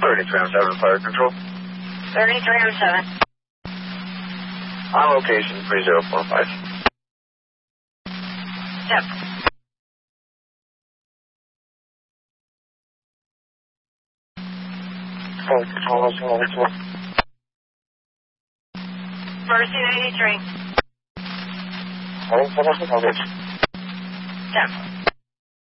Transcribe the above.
3307 Fire Control. 3307. On location 3045. Yep. Mercy 83. Yep.